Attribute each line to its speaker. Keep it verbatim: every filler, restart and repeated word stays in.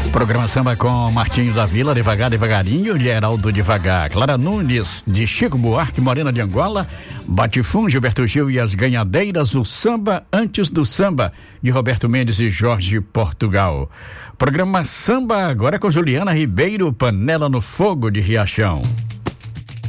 Speaker 1: Programa Samba com Martinho da Vila, Devagar, Devagarinho, Geraldo Devagar, Clara Nunes, de Chico Buarque, Morena de Angola, Batifum, Gilberto Gil e as Ganhadeiras, o Samba Antes do Samba, de Roberto Mendes e Jorge Portugal. Programa Samba agora com Juliana Ribeiro, Panela no Fogo de Riachão.